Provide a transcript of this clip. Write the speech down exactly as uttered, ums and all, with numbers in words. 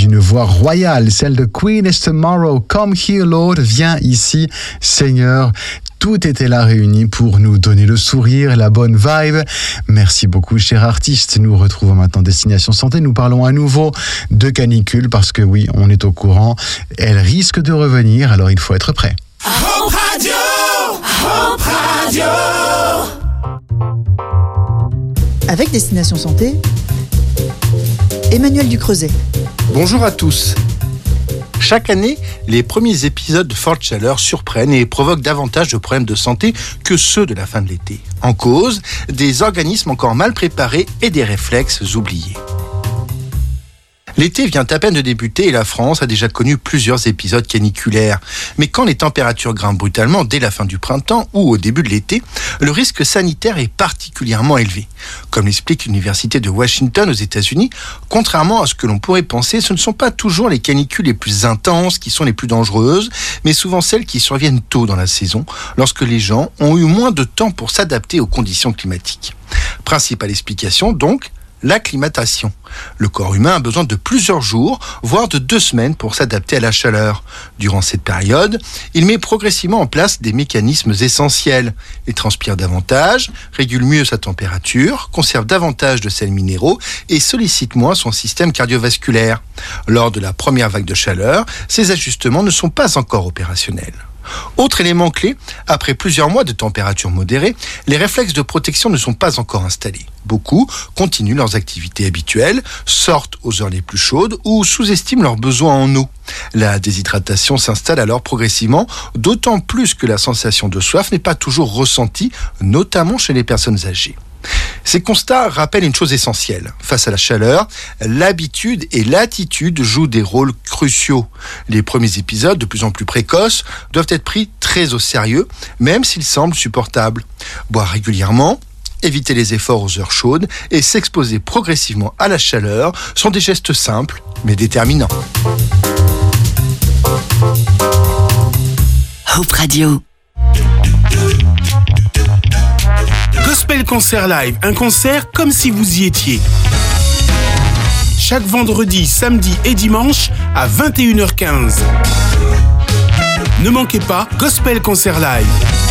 une voix royale, celle de Queen is Tomorrow. Come here, Lord, viens ici, Seigneur. Tout était là réuni pour nous donner le sourire, la bonne vibe. Merci beaucoup, cher artiste. Nous retrouvons maintenant Destination Santé. Nous parlons à nouveau de canicule parce que oui, on est au courant. Elle risque de revenir, alors il faut être prêt. Hope Radio, Hope Radio. Avec Destination Santé, Emmanuel Ducreuset. Bonjour à tous. Chaque année, les premiers épisodes de forte chaleur surprennent et provoquent davantage de problèmes de santé que ceux de la fin de l'été. En cause, des organismes encore mal préparés et des réflexes oubliés. L'été vient à peine de débuter et la France a déjà connu plusieurs épisodes caniculaires. Mais quand les températures grimpent brutalement dès la fin du printemps ou au début de l'été, le risque sanitaire est particulièrement élevé. Comme l'explique l'Université de Washington aux États-Unis, contrairement à ce que l'on pourrait penser, ce ne sont pas toujours les canicules les plus intenses qui sont les plus dangereuses, mais souvent celles qui surviennent tôt dans la saison, lorsque les gens ont eu moins de temps pour s'adapter aux conditions climatiques. Principale explication donc, l'acclimatation. Le corps humain a besoin de plusieurs jours, voire de deux semaines pour s'adapter à la chaleur. Durant cette période, il met progressivement en place des mécanismes essentiels. Il transpire davantage, régule mieux sa température, conserve davantage de sels minéraux et sollicite moins son système cardiovasculaire. Lors de la première vague de chaleur, ces ajustements ne sont pas encore opérationnels. Autre élément clé, après plusieurs mois de température modérée, les réflexes de protection ne sont pas encore installés. Beaucoup continuent leurs activités habituelles, sortent aux heures les plus chaudes ou sous-estiment leurs besoins en eau. La déshydratation s'installe alors progressivement, d'autant plus que la sensation de soif n'est pas toujours ressentie, notamment chez les personnes âgées. Ces constats rappellent une chose essentielle. Face à la chaleur, l'habitude et l'attitude jouent des rôles cruciaux. Les premiers épisodes, de plus en plus précoces, doivent être pris très au sérieux, même s'ils semblent supportables. Boire régulièrement, éviter les efforts aux heures chaudes et s'exposer progressivement à la chaleur sont des gestes simples, mais déterminants. Hope Radio. Gospel Concert Live, un concert comme si vous y étiez. Chaque vendredi, samedi et dimanche à vingt et une heures quinze. Ne manquez pas Gospel Concert Live.